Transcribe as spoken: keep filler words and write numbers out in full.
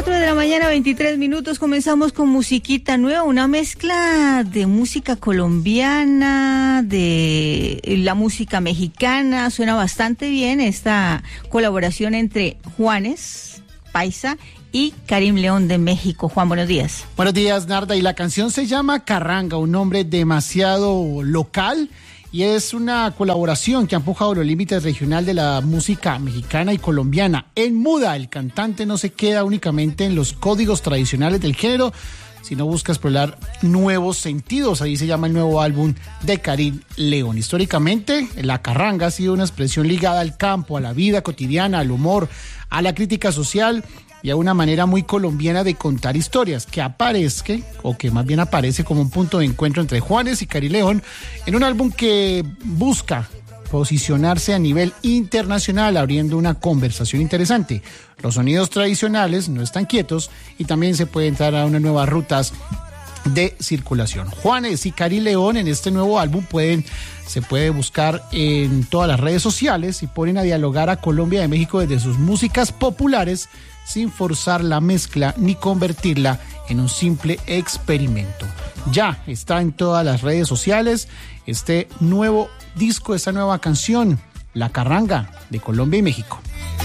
cuatro de la mañana, veintitrés minutos, comenzamos con musiquita nueva, una mezcla de música colombiana, de la música mexicana. Suena bastante bien esta colaboración entre Juanes, paisa, y Karim León de México. Juan, buenos días. Buenos días, Narda, y la canción se llama Carranga, un nombre demasiado local, y es una colaboración que ha empujado los límites regional de la música mexicana y colombiana. En Muda, el cantante no se queda únicamente en los códigos tradicionales del género, sino busca explorar nuevos sentidos. Ahí se llama el nuevo álbum de Karim León. Históricamente, la carranga ha sido una expresión ligada al campo, a la vida cotidiana, al humor, a la crítica social y a una manera muy colombiana de contar historias, que aparezca, o que más bien aparece como un punto de encuentro entre Juanes y Karim León, en un álbum que busca posicionarse a nivel internacional, abriendo una conversación interesante. Los sonidos tradicionales no están quietos y también se puede entrar a unas nuevas rutas de circulación. Juanes y Karim León en este nuevo álbum pueden, se puede buscar en todas las redes sociales y ponen a dialogar a Colombia y México desde sus músicas populares, sin forzar la mezcla ni convertirla en un simple experimento. Ya está en todas las redes sociales este nuevo disco, esta nueva canción, La Carranga, de Colombia y México.